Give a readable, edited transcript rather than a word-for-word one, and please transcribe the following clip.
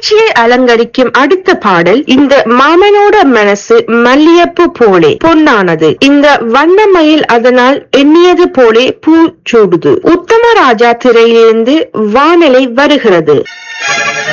நிகழ்ச்சியை அலங்கரிக்கும் அடுத்த பாடல் இந்த மாமனோட மனசு மல்லியப்பு போலே பொன்னானது, இந்த வண்ணமயில் அதனால் எண்ணியது போலே பூ சூடுது. உத்தமராஜா திரையிலிருந்து வானலை வருகிறது.